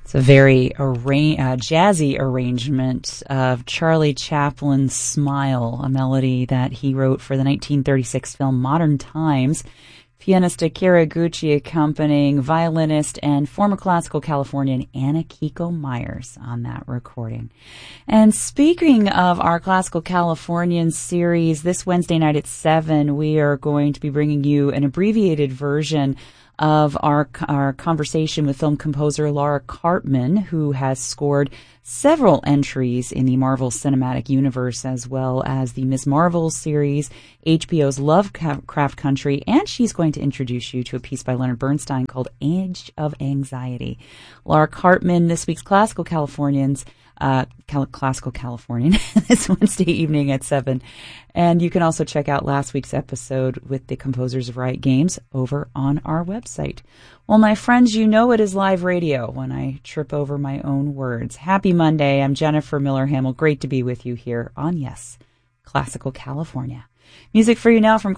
It's a very jazzy arrangement of Charlie Chaplin's Smile, a melody that he wrote for the 1936 film Modern Times. Pianist Akira Gucci accompanying violinist and former classical Californian Anna Kiko Myers on that recording. And speaking of our Classical Californian series, this Wednesday night at 7, we are going to be bringing you an abbreviated version of our conversation with film composer Laura Karpman, who has scored several entries in the Marvel Cinematic Universe, as well as the Ms. Marvel series, HBO's Lovecraft Country, and she's going to introduce you to a piece by Leonard Bernstein called Age of Anxiety. Laura Karpman, this week's Classical Californian, this Wednesday evening at 7. And you can also check out last week's episode with the composers of Riot Games over on our website. Well, my friends, you know it is live radio when I trip over my own words. Happy Monday. I'm Jennifer Miller-Hamill. Great to be with you here on Yes, Classical California. Music for you now from